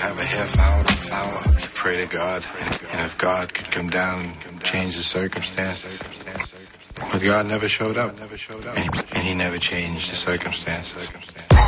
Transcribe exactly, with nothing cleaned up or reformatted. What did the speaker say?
have a half hour to flower to pray to God. And if God could come down and change the circumstances. But God never showed up. And he, and he never changed the circumstances.